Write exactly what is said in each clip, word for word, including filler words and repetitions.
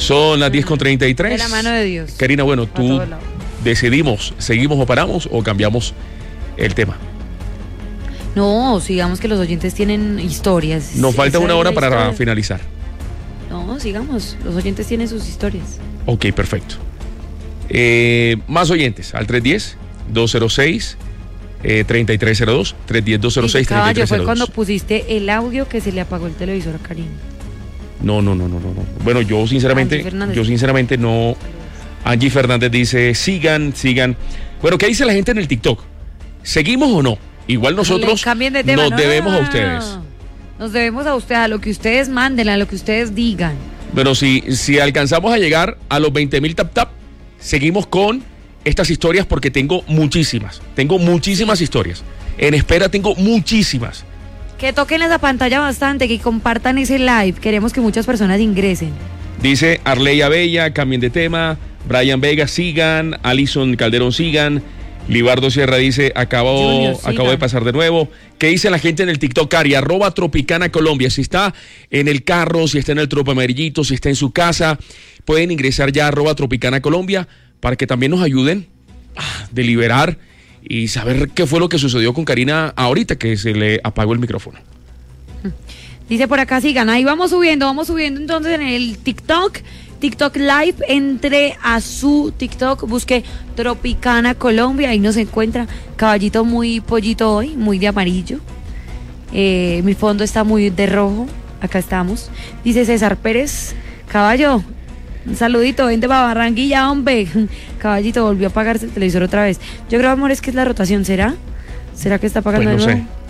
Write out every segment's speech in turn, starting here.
Son las diez con treinta y tres. De la mano de Dios. Karina, bueno, tú decidimos, ¿seguimos o paramos o cambiamos el tema? No, sigamos que los oyentes tienen historias. Nos falta Esa una es hora la para historia. finalizar. No, sigamos. Los oyentes tienen sus historias. Ok, perfecto. Eh, más oyentes, al tres uno cero, dos cero seis, tres tres cero dos, tres uno cero, dos cero seis, tres tres cero dos. Caballo, fue cuando pusiste el audio que se le apagó el televisor a Karina. No, no, no, no, no, no. Bueno, yo sinceramente, yo sinceramente no. Angie Fernández dice, sigan, sigan. Bueno, ¿qué dice la gente en el TikTok? ¿Seguimos o no? Igual nosotros de tema. nos no, debemos no, no, a ustedes. No. Nos debemos a ustedes, a lo que ustedes manden, a lo que ustedes digan. Bueno, si, si alcanzamos a llegar a los veinte mil tap tap, seguimos con estas historias porque tengo muchísimas. Tengo muchísimas historias. En espera tengo muchísimas. Que toquen esa pantalla bastante, que compartan ese live. Queremos que muchas personas ingresen. Dice Arleya Bella, cambien de tema. Brian Vega, sigan. Alison Calderón, sigan. Libardo Sierra dice, acabo, Junior, acabo de pasar de nuevo. ¿Qué dice la gente en el TikTok, Cari? Arroba Tropicana Colombia. Si está en el carro, si está en el Tropa Amarillito, si está en su casa, pueden ingresar ya a arroba Tropicana Colombia para que también nos ayuden a deliberar y saber qué fue lo que sucedió con Karina ahorita que se le apagó el micrófono. Dice por acá, sigan, ahí vamos subiendo, vamos subiendo entonces en el TikTok, TikTok Live, entre a su TikTok, busque Tropicana Colombia, ahí nos encuentra. Caballito muy pollito hoy, muy de amarillo. Eh, mi fondo está muy de rojo, acá estamos. Dice César Pérez, caballo, un saludito, vente para Barranquilla, hombre. Caballito, volvió a apagarse el televisor otra vez. Yo creo, amor, es que es la rotación, ¿será? ¿Será que está apagando pues no de nuevo? sé.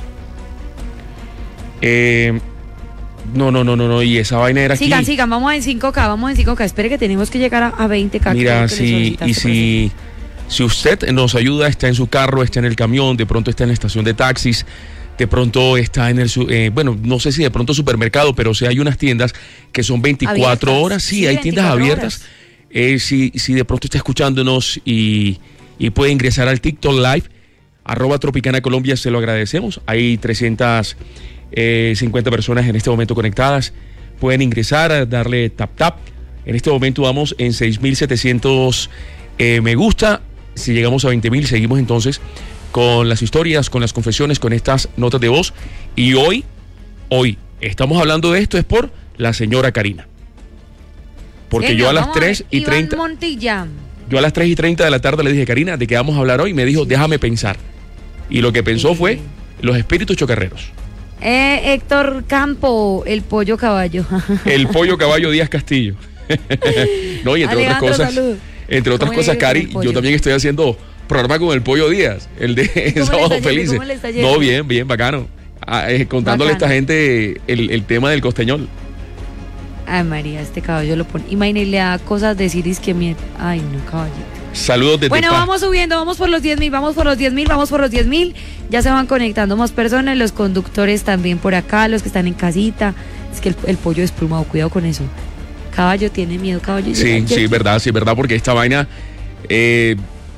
Eh... No, no, no, no, no, y esa vaina era sigan, aquí. Sigan, vamos en cinco K, vamos en cinco K. Espere que tenemos que llegar a, a veinte K. Mira, si, y si, si usted nos ayuda, está en su carro, está en el camión, de pronto está en la estación de taxis, de pronto está en el, eh, bueno, no sé si de pronto supermercado, pero sí hay unas tiendas que son veinticuatro abiertas. Horas, sí, sí hay tiendas abiertas. Eh, si, si de pronto está escuchándonos y, y puede ingresar al TikTok Live, arroba Tropicana Colombia, se lo agradecemos. Hay trescientas cincuenta personas en este momento conectadas. Pueden ingresar, darle tap tap. En este momento vamos en seis mil setecientos eh, me gusta. Si llegamos a veinte mil, seguimos entonces con las historias, con las confesiones, con estas notas de voz. Y hoy, hoy, estamos hablando de esto es por la señora Karina. Porque Señor, yo a las tres y treinta yo a las tres y treinta de la tarde le dije, Karina, ¿de qué vamos a hablar hoy? Y me dijo, sí. déjame pensar. Y lo que pensó sí. fue los espíritus chocarreros. Eh, Héctor Campo, el pollo caballo. El pollo caballo Díaz Castillo. No, y entre Alejandro, otras cosas, salud. entre otras cosas, Cari, yo también estoy haciendo programa con el Pollo Díaz, el de Sábado Felices. No, bien, bien, bacano. Ah, eh, contándole bacano. a esta gente el, el tema del costeñol. Ay, María, este caballo lo pone. Imagínate, le da cosas decir es que miente. Ay, no, caballito. Saludos desde Bueno, vamos subiendo, vamos por los diez mil, vamos por los diez mil, vamos por los diez mil. Ya se van conectando más personas, los conductores también por acá, los que están en casita. Es que el, el pollo es plumado, cuidado con eso. Caballo tiene miedo, caballo. Sí, sí, verdad, sí, verdad, porque esta vaina eh,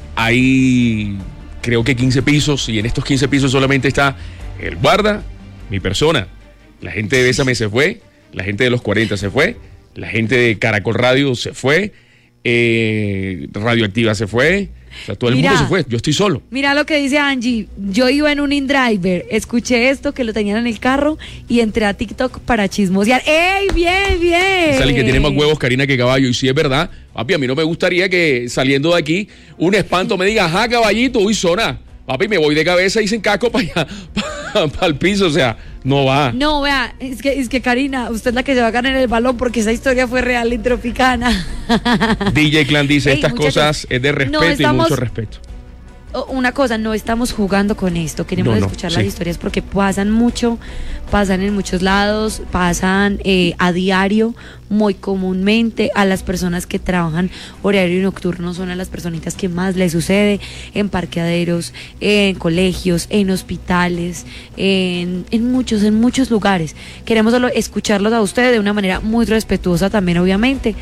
hay creo que quince pisos y en estos quince pisos solamente está el guarda, mi persona. La gente de Bésame se fue, la gente de los cuarenta se fue, la gente de Caracol Radio se fue. Eh, Radioactiva se fue, o sea, todo el mira, mundo se fue, yo estoy solo. Mira lo que dice Angie, yo iba en un InDriver, escuché esto que lo tenían en el carro y entré a TikTok para chismosear. ¡Ey, bien, bien! Sale que tiene más huevos Karina que caballo, y si es verdad, papi, a mí no me gustaría que saliendo de aquí un espanto me diga, ajá, caballito, uy, zona, papi, me voy de cabeza y sin casco para allá, para, para el piso, o sea, no va. No, vea, es que, es que Karina, usted es la que se va a ganar el balón porque esa historia fue real en Tropicana. D J Clan dice, Ey, estas cosas es de respeto no estamos, y mucho respeto. Una cosa, no estamos jugando con esto, queremos no, no, escuchar sí. las historias porque pasan mucho, pasan en muchos lados, pasan eh, a diario, muy comúnmente. A las personas que trabajan horario nocturno son a las personitas que más les sucede, en parqueaderos, en colegios, en hospitales, en, en muchos, en muchos lugares. Queremos solo escucharlos a ustedes de una manera muy respetuosa también, obviamente.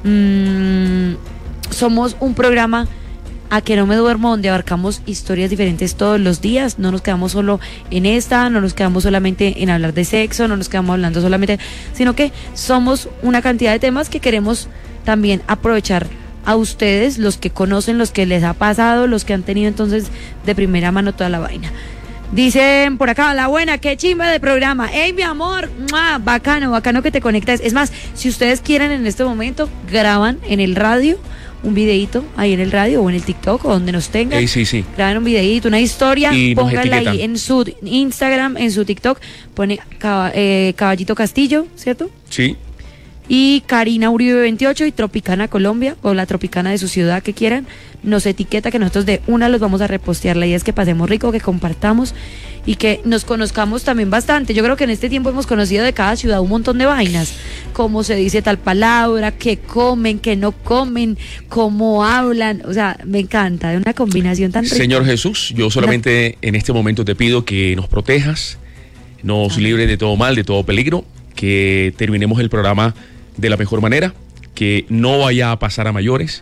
Mm, somos un programa A que no me duermo, donde abarcamos historias diferentes todos los días. No nos quedamos solo en esta, no nos quedamos solamente en hablar de sexo, no nos quedamos hablando solamente, sino que somos una cantidad de temas que queremos también aprovechar a ustedes, los que conocen, los que les ha pasado, los que han tenido entonces de primera mano toda la vaina. Dicen por acá, la buena, qué chimba de programa. Ey, mi amor, ¡mua! Bacano, bacano que te conectas. Es más, si ustedes quieren en este momento, graban en el radio un videito ahí en el radio o en el TikTok o donde nos tengan. Ey, sí, sí. Graben un videito, una historia, y pónganla ahí en su Instagram, en su TikTok. Pone cab- eh, Caballito Castillo, ¿cierto? Sí. Y Karina Uribe veintiocho y Tropicana Colombia, o la Tropicana de su ciudad que quieran, nos etiqueta que nosotros de una los vamos a repostear. La idea es que pasemos rico, que compartamos y que nos conozcamos también bastante. Yo creo que en este tiempo hemos conocido de cada ciudad un montón de vainas, cómo se dice tal palabra, qué comen, qué no comen, cómo hablan, o sea, me encanta, es una combinación tan rica. Señor Jesús, yo solamente en este momento te pido que nos protejas, nos libres de todo mal, de todo peligro, que terminemos el programa de la mejor manera, que no vaya a pasar a mayores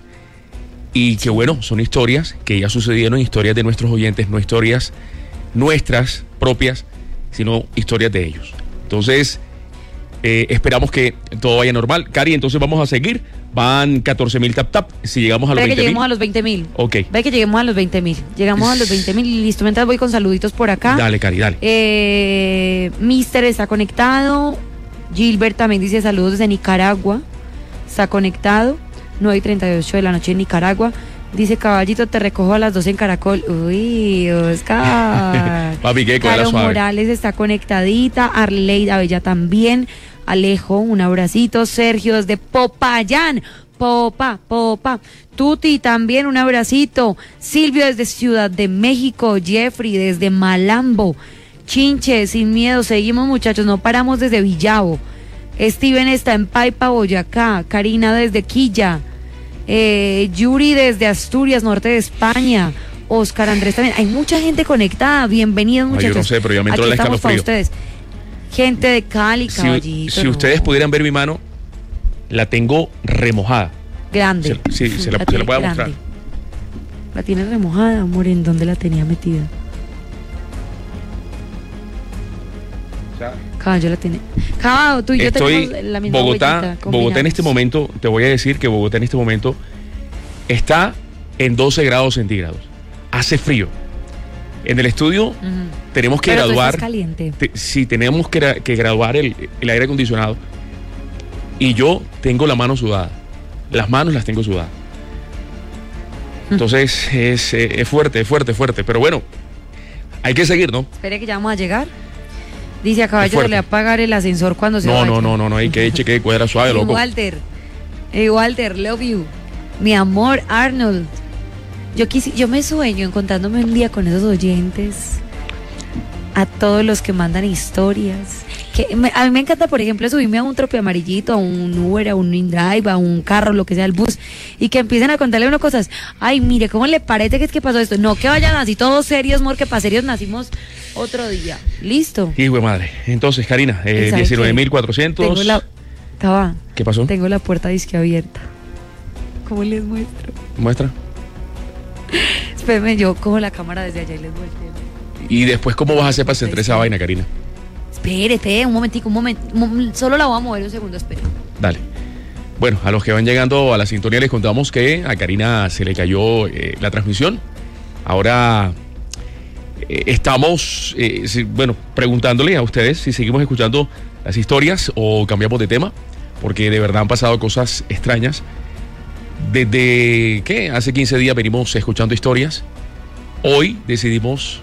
y que bueno, son historias que ya sucedieron, historias de nuestros oyentes, no historias nuestras propias, sino historias de ellos. Entonces, eh, esperamos que todo vaya normal. Cari, entonces vamos a seguir. Van catorce mil tap tap. Si llegamos a los veinte mil. que lleguemos a los veinte mil. Ok. Ve que lleguemos a los veinte mil. Llegamos a los veinte mil y listo. Mientras voy con saluditos por acá. Dale, Cari, dale. Eh, Mister está conectado. Gilbert también dice saludos desde Nicaragua. Está conectado. nueve y treinta y ocho de la noche en Nicaragua. Dice Caballito, te recojo a las doce en Caracol. Uy, Oscar. Papi, ¿qué? Caro suave. Morales está conectadita. Arleida Bella también. Alejo, un abracito. Sergio desde Popayán. Popa, Popa. Tuti también, un abracito. Silvio desde Ciudad de México. Jeffrey desde Malambo. Chinche, sin miedo, seguimos muchachos, no paramos desde Villavo. Steven está en Paipa, Boyacá. Karina desde Quilla. Eh, Yuri desde Asturias, norte de España. Oscar Andrés también. Hay mucha gente conectada. Bienvenidos, muchachos. Ay, yo no sé, pero ya me entró Aquí el estamos para escalofrío. ustedes. Gente de Cali, Si, Caballito. si no. ustedes pudieran ver mi mano, la tengo remojada. Grande. Se, sí, se la, La se la tiene puedo grande. mostrar. La tiene remojada, amor. ¿En dónde la tenía metida? Caballo la tiene. Caballo, tú y yo Estoy tenemos la misma Bogotá, huellita, Bogotá en este momento, te voy a decir que Bogotá en este momento está en doce grados centígrados. Hace frío. En el estudio uh-huh. tenemos que Pero graduar. Tú estás caliente. Te, sí, tenemos que, que graduar el, el aire acondicionado. Y yo tengo la mano sudada. Las manos las tengo sudadas. Entonces es, es fuerte, es fuerte, fuerte. Pero bueno, hay que seguir, ¿no? Espere que ya vamos a llegar. Dice a Caballo que le va a pagar el ascensor cuando se no, vaya. No, no, no, no, hay que cheque cuadra suave, loco. Walter, hey, Walter, love you. Mi amor, Arnold. Yo quisi, yo me sueño encontrándome un día con esos oyentes. A todos los que mandan historias. Que me, a mí me encanta, por ejemplo, subirme a un trope amarillito, a un Uber, a un InDrive, a un carro, lo que sea, el bus, y que empiecen a contarle unas cosas. Ay, mire, ¿cómo le parece que es que pasó esto? No, que vayan así todos serios, amor, que para serios nacimos otro día. Listo. Hijo de madre. Entonces, Karina, eh, diecinueve mil cuatrocientos. Tengo la... Taba, ¿Qué pasó? Tengo la puerta disque abierta. ¿Cómo les muestro? Muestra. Espérenme, yo cojo la cámara desde allá y les muestro. ¿Y después cómo vas a hacer para centrar esa vaina, Karina? Espere, espere, un momentico, un momento. Solo la voy a mover un segundo, espere. Dale. Bueno, a los que van llegando a la sintonía les contamos que a Karina se le cayó eh, la transmisión. Ahora eh, estamos, eh, si, bueno, preguntándole a ustedes si seguimos escuchando las historias o cambiamos de tema, porque de verdad han pasado cosas extrañas. Desde, ¿qué? Hace quince días venimos escuchando historias. Hoy decidimos...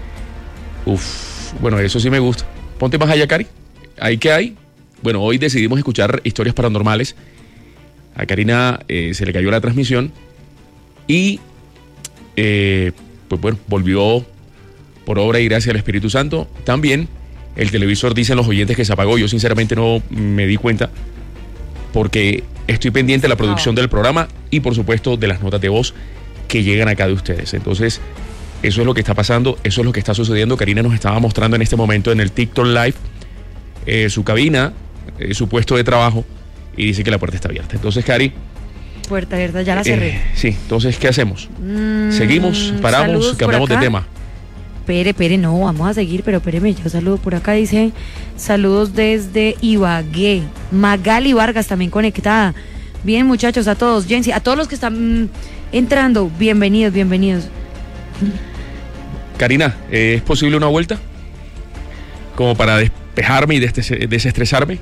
Uf, bueno, eso sí me gusta. Ponte más allá, Cari. ¿Ahí qué hay? Bueno, hoy decidimos escuchar historias paranormales. A Karina eh, se le cayó la transmisión y, eh, pues bueno, volvió por obra y gracia del Espíritu Santo. También el televisor, dicen los oyentes, que se apagó. Yo sinceramente no me di cuenta porque estoy pendiente de la producción del programa y, por supuesto, de las notas de voz que llegan acá de ustedes. Entonces, eso es lo que está pasando, eso es lo que está sucediendo. Karina nos estaba mostrando en este momento en el TikTok Live eh, su cabina, eh, su puesto de trabajo, y dice que la puerta está abierta. Entonces, Cari... Puerta abierta, ya la cerré. Eh, sí, entonces, ¿qué hacemos? Mm, ¿Seguimos? ¿Paramos? ¿Cambiamos de tema? Pere, pere, no, vamos a seguir, pero espéreme, yo saludo por acá, dice, saludos desde Ibagué. Magali Vargas también conectada. Bien, muchachos, a todos, Jensi, a todos los que están entrando, bienvenidos, bienvenidos. Karina, ¿es posible una vuelta? Como para despejarme y des- desestresarme.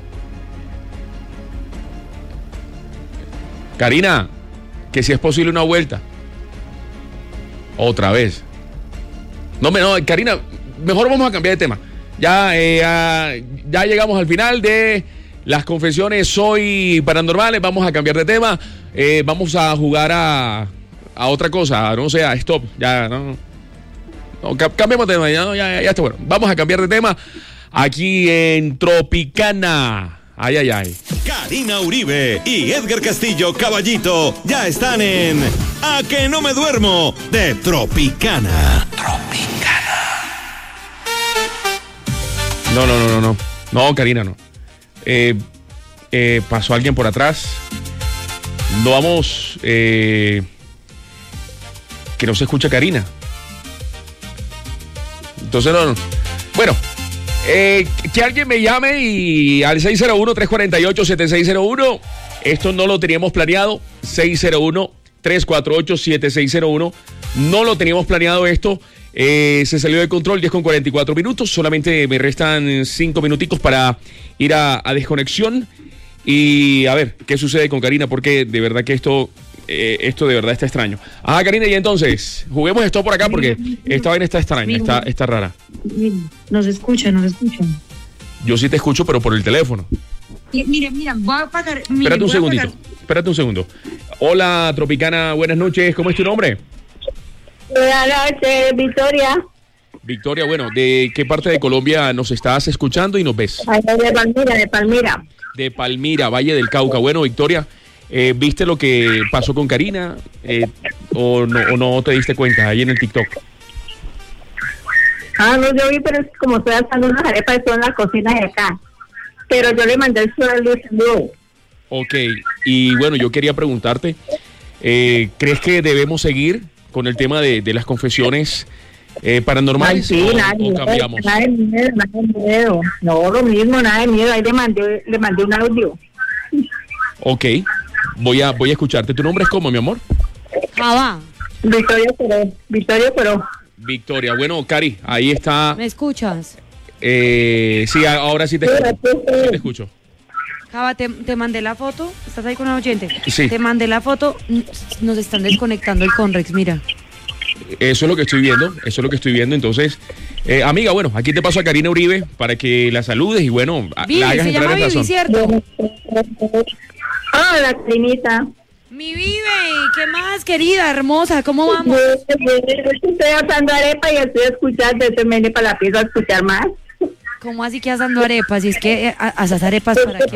Karina, que si es posible una vuelta. Otra vez. No, me, no, Karina, mejor vamos a cambiar de tema. Ya, eh, ya, ya llegamos al final de las confesiones hoy paranormales. Vamos a cambiar de tema. Eh, vamos a jugar a, a otra cosa. No sé, a stop. Ya, no. no cambiemos de tema. Ya, ya, ya, ya está bueno. Vamos a cambiar de tema aquí en Tropicana. Ay, ay, ay. Karina Uribe y Edgar Castillo Caballito ya están en A que no me duermo de Tropicana. Tropicana. No, no, no, no, no. No, Karina, no. Eh, eh, pasó alguien por atrás. No vamos. Eh, que no se escucha Karina. Entonces, no, no. Bueno. Eh, que alguien me llame y al seis cero uno, tres cuatro ocho, siete seis cero uno. Esto no lo teníamos planeado. seis cero uno, tres cuatro ocho, siete seis cero uno. No lo teníamos planeado esto. Eh, se salió de control, diez con cuarenta y cuatro minutos. Solamente me restan cinco minuticos para ir a, a desconexión. Y a ver, ¿qué sucede con Karina? Porque de verdad que esto... Eh, esto de verdad está extraño. Ah, Karina, y entonces, juguemos esto por acá porque esta vaina está extraña, está, está rara. No se escucha, no se escucha. Yo sí te escucho, pero por el teléfono. Mira, mira, voy a pagar. Mire, espérate un segundito, pagar. espérate un segundo. Hola, Tropicana, buenas noches, ¿cómo es tu nombre? Buenas noches, Victoria. Victoria, bueno, ¿de qué parte de Colombia nos estás escuchando y nos ves? De Palmira, de Palmira. De Palmira, Valle del Cauca. Bueno, Victoria, Eh, ¿viste lo que pasó con Karina? Eh, o, no, ¿O no te diste cuenta ahí en el TikTok? Ah, no, yo vi, pero es como estoy haciendo unas arepas en la cocina de acá. Pero yo le mandé el suelo. Ok, y bueno, yo quería preguntarte, eh, ¿crees que debemos seguir con el tema de, de las confesiones eh, paranormales? Ay, sí, o, nada, o cambiamos? Nada de miedo, nada de miedo. No, lo mismo, nada de miedo. Ahí le mandé, le mandé un audio. Ok. Voy a, voy a escucharte. ¿Tu nombre es cómo, mi amor? Java. Victoria Peró. Victoria Peró. Victoria. Bueno, Cari, ahí está. ¿Me escuchas? Eh, sí, ahora sí te escucho. Sí te escucho. Java, te, te mandé la foto. ¿Estás ahí con el oyente? Sí. Te mandé la foto. Nos están desconectando el Conrex, mira. Eso es lo que estoy viendo. Eso es lo que estoy viendo. Entonces, eh, amiga, bueno, aquí te paso a Karina Uribe para que la saludes y bueno, Vivi, la hagas se entrar llama en Vivi, razón. ¿cierto? Hola, Carinita. Mi Vive, ¿qué más, querida, hermosa? ¿Cómo vamos? Estoy asando arepa y estoy escuchando. Entonces me vine para la pieza a escuchar más. ¿Cómo así que asando arepas? Y es que eh, asas arepas para que...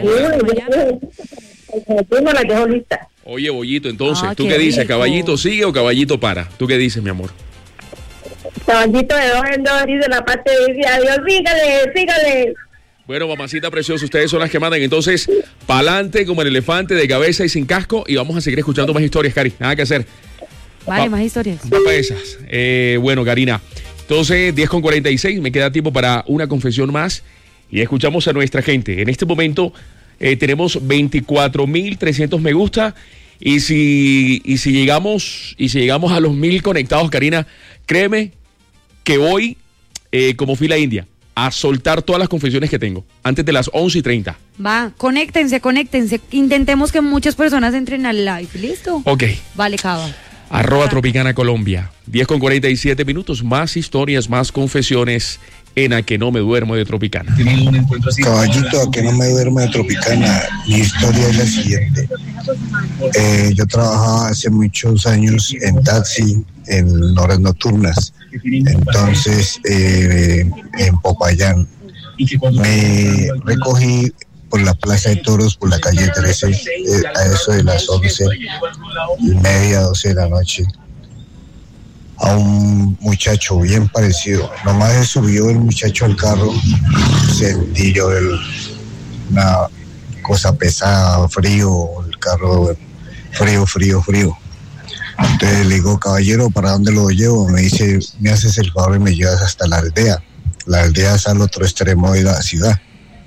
No la dejo lista. Oye, Bollito, entonces, Ah, ¿tú qué qué dices? rico. ¿Caballito sigue o caballito para? ¿Tú qué dices, mi amor? Caballito de dos en dos dice la parte de dice, adiós, sígale, sígale. Bueno, mamacita preciosa, ustedes son las que mandan. Entonces, pa'lante como el elefante, de cabeza y sin casco. Y vamos a seguir escuchando más historias, Cari. Nada que hacer. Vale, Va- más historias. Va para esas. Eh, bueno, Karina. Entonces, diez con cuarenta y seis. Me queda tiempo para una confesión más. Y escuchamos a nuestra gente. En este momento eh, tenemos veinticuatro mil trescientos me gusta. Y si, y si llegamos, y si llegamos a los mil conectados, Karina, créeme que hoy, eh, como fila india, a soltar todas las confesiones que tengo antes de las once y treinta. Va, conéctense, conéctense. Intentemos que muchas personas entren al live. ¿Listo? Ok. Vale, Cava. Arroba Tropicana Colombia. diez con cuarenta y siete minutos. Más historias, más confesiones en A que no me duermo de Tropicana. Caballito, a que no me duermo de Tropicana. Mi historia es la siguiente. Eh, yo trabajaba hace muchos años en taxi, en horas nocturnas. Entonces, eh, en Popayán, me recogí por la Plaza de Toros, por la calle trece, eh, a eso de las once y media, doce de la noche, a un muchacho bien parecido. Nomás se subió el muchacho al carro, sentí yo el, una cosa pesada, frío, el carro frío, frío, frío. Entonces le digo, caballero, ¿para dónde lo llevo? Me dice, me haces el favor y me llevas hasta la aldea. La aldea es al otro extremo de la ciudad.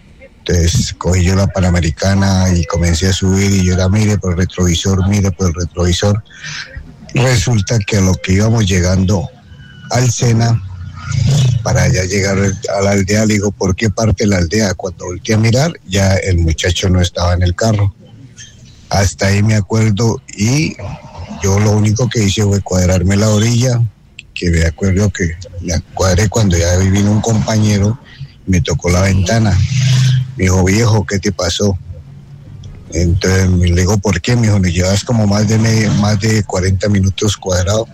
Entonces cogí yo la Panamericana y comencé a subir y yo era mire por el retrovisor, mire por el retrovisor. Resulta que a lo que íbamos llegando al Sena, para ya llegar a la aldea, le digo, ¿por qué parte de la aldea? Cuando volteé a mirar, ya el muchacho no estaba en el carro. Hasta ahí me acuerdo y yo lo único que hice fue cuadrarme la orilla, que me acuerdo que me cuadré cuando ya vino un compañero, me tocó la ventana. Me dijo, viejo, ¿qué te pasó? Entonces le digo, ¿por qué? Me dijo, me llevas como más de media, más de cuarenta minutos cuadrado.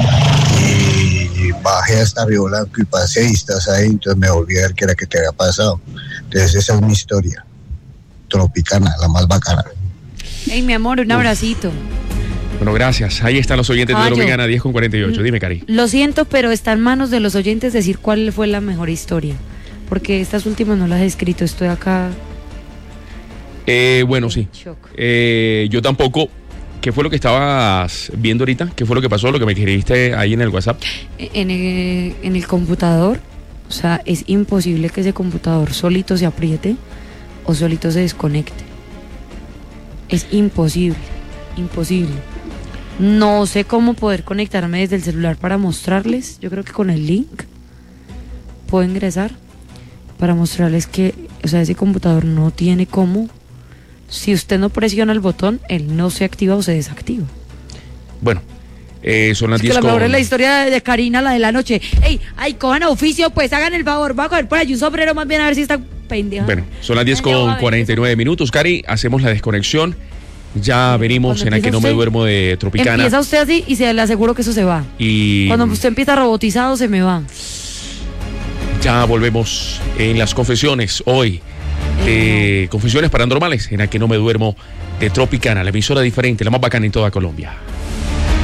Y bajé hasta Río Blanco y pasé y estás ahí, entonces me volví a ver qué era que te había pasado. Entonces esa es mi historia. Tropicana, la más bacana. Hey, mi amor, un abracito. Bueno, gracias. Ahí están los oyentes de Tropicana, diez con cuarenta y ocho. Dime, Cari. Lo siento, pero está en manos de los oyentes decir cuál fue la mejor historia. Porque estas últimas no las he escrito, estoy acá. Eh, bueno, sí. Eh, yo tampoco. ¿Qué fue lo que estabas viendo ahorita? ¿Qué fue lo que pasó? Lo que me escribiste ahí en el WhatsApp. En el, en el computador, o sea, es imposible que ese computador solito se apriete o solito se desconecte. Es imposible, imposible. No sé cómo poder conectarme desde el celular para mostrarles. Yo creo que con el link puedo ingresar para mostrarles que, o sea, ese computador no tiene cómo. Si usted no presiona el botón, él no se activa o se desactiva. Bueno, eh, son las es diez. Que lo mejor con... es la historia de, de Karina, la de la noche. Ey, ay, cojan a oficio, pues hagan el favor. Va a coger por allí un sombrero más bien a ver si está pendeja. Bueno, son las diez con cuarenta y nueve minutos, Cari. Hacemos la desconexión. Ya venimos en A Que No Me Duermo de Tropicana. Empieza usted así y se le aseguro que eso se va. Y cuando usted empieza robotizado, se me va. Ya volvemos en las confesiones hoy. Eh, confesiones paranormales en A Que No Me Duermo de Tropicana, la emisora diferente, la más bacana en toda Colombia.